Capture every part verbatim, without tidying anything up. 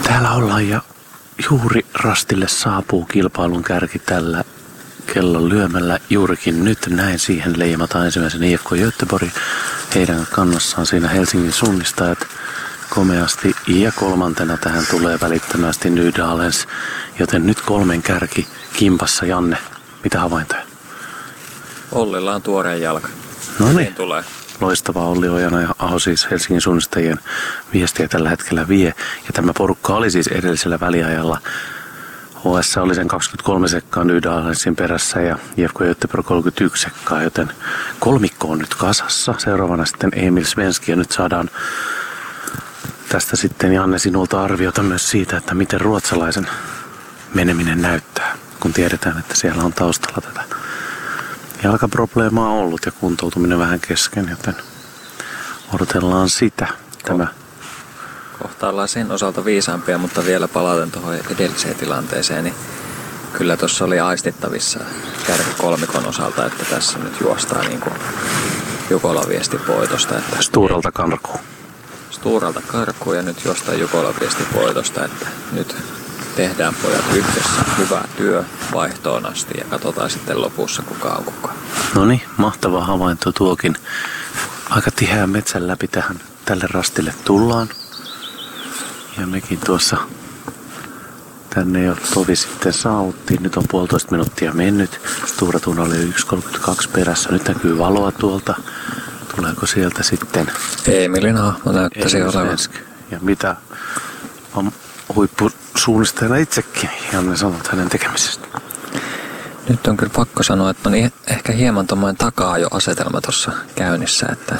Täällä ollaan ja juuri rastille saapuu kilpailun kärki tällä kellon lyömällä. Juurikin nyt näin siihen leimataan ensimmäisen I F K Göteborg. Heidän kannassaan siinä Helsingin suunnistajat komeasti. Ja kolmantena tähän tulee välittömästi Nydalens. Joten nyt kolmen kärki kimpassa. Janne, mitä havaintoja? Ollilla on tuoreen jalka. No niin. Tulee. Loistava Olli Ojana ja Aho siis Helsingin suunnistajien viestiä tällä hetkellä vie. Ja tämä porukka oli siis edellisellä väliajalla. H S oli sen kaksikymmentäkolme sekkaa Nydalensin perässä ja I F K Göteborg kolmekymmentäyksi sekkaa, joten kolmikko on nyt kasassa. Seuraavana sitten Emil Svenski ja nyt saadaan tästä sitten Janne sinulta arviota myös siitä, että miten ruotsalaisen meneminen näyttää, kun tiedetään, että siellä on taustalla tätä jalkaprobleemaa ollut ja kuntoutuminen vähän kesken, joten odotellaan sitä. Tämä. Kohta ollaan sen osalta viisaampia, mutta vielä palaten tuohon edelliseen tilanteeseen, niin kyllä tuossa oli aistittavissa kärkikolmikon osalta, että tässä nyt juostaan niin kuin Jukola viesti voitosta. Että Sturalta karkuun. Sturalta karkuun ja nyt juostaan Jukola viesti voitosta, että nyt tehdään pojat yhdessä hyvä työ vaihtoon asti ja katsotaan sitten lopussa kuka on kuka. No niin, mahtava havainto tuokin. Aika tiheä metsän läpi tähän tälle rastille tullaan. Ja mekin tuossa tänne jo tovi sitten saavuttiin. Nyt on puolitoista minuuttia mennyt. Sturatuun oli yksi kolmekymmentäkaksi perässä. Nyt näkyy valoa tuolta. Tuleeko sieltä sitten Emilin hahmo näyttäisi olevan. Ja mitä on huippusuunnistajana itsekin, Janne, sanot hänen tekemisestä? Nyt on kyllä pakko sanoa, että on ehkä hieman tommoinen takaa jo asetelma tuossa käynnissä, että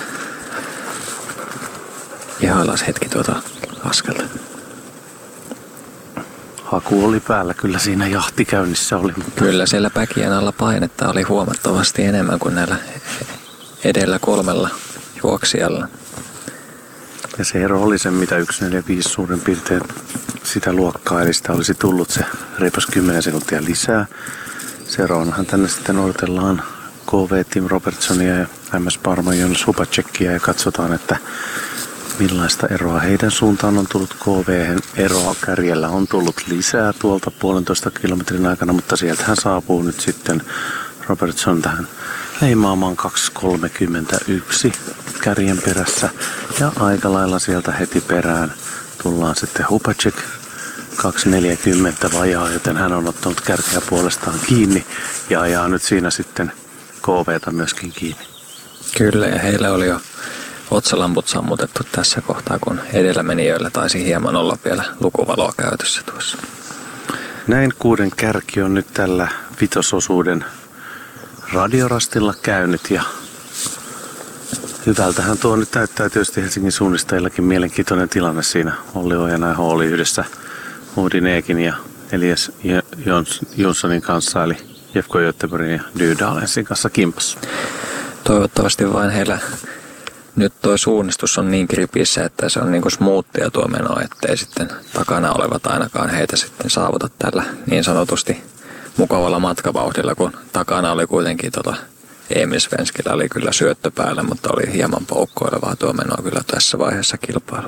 ihaillaan hetki tuota askelta. Haku oli päällä, kyllä siinä jahti käynnissä oli. Mutta kyllä siellä päkien alla painetta oli huomattavasti enemmän kuin näillä edellä kolmella juoksijalla. Ja se ero oli se, mitä yksi neljä viisi suurin piirtein sitä luokkaa, eli sitä olisi tullut se reipas kymmenen sekuntia lisää. Seuraavanahan tänne sitten odotellaan K V Tim Robertsonia ja M S Parma Jonas Hupacekia ja katsotaan, että millaista eroa heidän suuntaan on tullut. K V:hen eroa kärjellä on tullut lisää tuolta puolentoista kilometrin aikana, mutta sieltähän saapuu nyt sitten Robertson tähän leimaamaan kaksi kolmekymmentäyksi kärjen perässä. Ja aika lailla sieltä heti perään tullaan sitten Hupacek kaksi neljäkymmentä vajaa, joten hän on ottanut kärkeä puolestaan kiinni ja ajaa nyt siinä sitten K V:tä myöskin kiinni. Kyllä, ja heillä oli jo otsalamput sammutettu tässä kohtaa, kun edellä menijöillä taisi hieman olla vielä lukuvaloa käytössä tuossa. Näin kuuden kärki on nyt tällä vitososuuden radiorastilla käynyt ja hyvältähän tuo nyt näyttää tietysti Helsingin suunnistajillakin mielenkiintoinen tilanne siinä. Olli Ojana ja H oli yhdessä Moodin Eekin ja Elias Jonssonin kanssa, eli I F K Göteborgin ja Nydalensin kanssa kimpassa. Toivottavasti vain heillä nyt tuo suunnistus on niin kripissä, että se on niin kuin smoothia tuo meno, ettei sitten takana olevat ainakaan heitä sitten saavuta tällä niin sanotusti mukavalla matkavauhdilla, kun takana oli kuitenkin tota Emil Svenskillä oli kyllä syöttö päällä, mutta oli hieman poukkoilevaa tuo meno kyllä tässä vaiheessa kilpailua.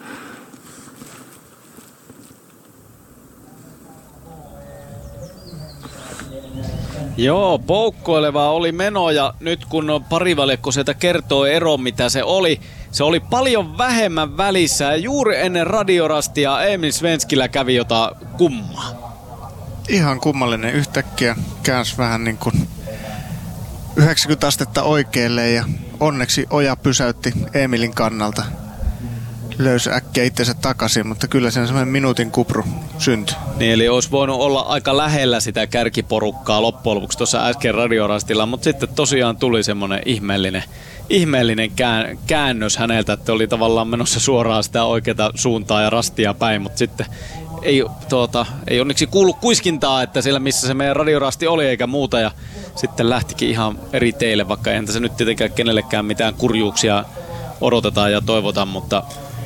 Joo, poukkoilevaa oli meno ja nyt kun parivaljakko sieltä kertoo eron mitä se oli, se oli paljon vähemmän välissä ja juuri ennen radiorastia Emil Svenskillä kävi jotain kummaa. Ihan kummallinen, yhtäkkiä käänsi vähän niin kuin yhdeksänkymmentä astetta oikealle ja onneksi oja pysäytti Emilin kannalta. Löysi äkkiä itsensä takaisin, mutta kyllä sen semmoinen minuutin kupru syntyi. Niin, eli olisi voinut olla aika lähellä sitä kärkiporukkaa loppujen lopuksi tuossa äsken radiorastilla, mutta sitten tosiaan tuli semmoinen ihmeellinen, ihmeellinen kään, käännös häneltä, että oli tavallaan menossa suoraan sitä oikeaa suuntaa ja rastia päin, mutta sitten ei, tuota, ei onneksi kuulu kuiskintaa, että siellä missä se meidän radiorasti oli eikä muuta ja sitten lähtikin ihan eri teille, vaikka entä se nyt tietenkään kenellekään mitään kurjuuksia odotetaan ja toivotaan, mutta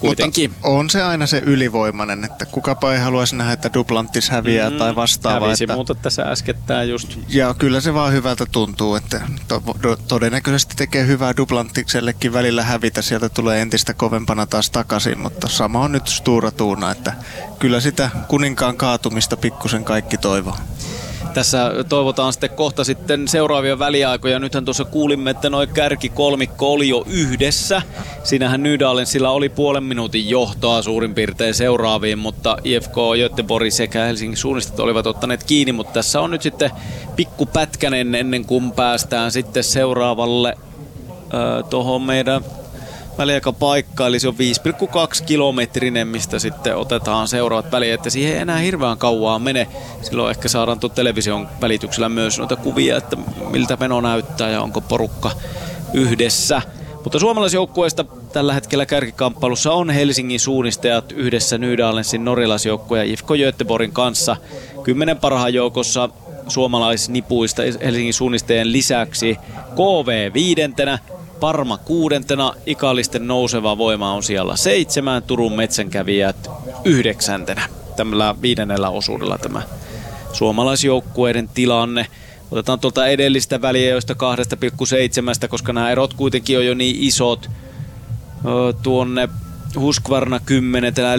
kuitenkin. Mutta on se aina se ylivoimainen, että kukapa ei haluaisi nähdä, että Duplantis häviää mm, tai vastaavaa. Hävisi että... muuta tässä äskettäin just. Ja kyllä se vaan hyvältä tuntuu, että to- todennäköisesti tekee hyvää Duplantiksellekin välillä hävitä. Sieltä tulee entistä kovempana taas takaisin, mutta sama on nyt Stura Tuuna, että kyllä sitä kuninkaan kaatumista pikkusen kaikki toivoo. Tässä toivotaan sitten kohta sitten seuraavia väliaikoja. Nythän tuossa kuulimme, että noi kärkikolmikko oli jo yhdessä. Siinähän Nydalensilla oli puolen minuutin johtoa suurin piirtein seuraaviin, mutta I F K Göteborg sekä Helsingin suunnistajat olivat ottaneet kiinni, mutta tässä on nyt sitten pikku pätkänen ennen kuin päästään sitten seuraavalle öö, tuohon meidän väliaikapaikka, eli se on viisi pilkku kaksi kilometrinen, mistä sitten otetaan seuraavat väliä, että siihen ei enää hirveän kauaa mene. Silloin ehkä saadaan tuon television välityksellä myös noita kuvia, että miltä meno näyttää ja onko porukka yhdessä. Mutta suomalaisjoukkueesta tällä hetkellä kärkikamppailussa on Helsingin suunnistajat yhdessä Nydalensin norjalaisjoukkue ja I F K Göteborgin kanssa. Kymmenen parhaan joukossa suomalaisnipuista Helsingin suunnistajien lisäksi K V viidentenä, Parma kuudentena, ikallisten nouseva voima on siellä seitsemän, Turun metsänkävijät yhdeksäntenä. Tällä viidennellä osuudella tämä suomalaisjoukkueiden tilanne. Otetaan tuolta edellistä väliajoista kaksi pilkku seitsemän, koska nämä erot kuitenkin on jo niin isot. Tuonne Husqvarna kymmenentenä,